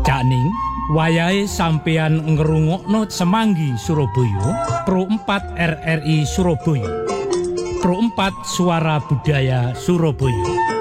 Cakning wayahe sampeyan ngrungokno Semanggi Surabaya, Pro 4 RRI Surabaya. Pro 4 Suara Budaya Surabaya.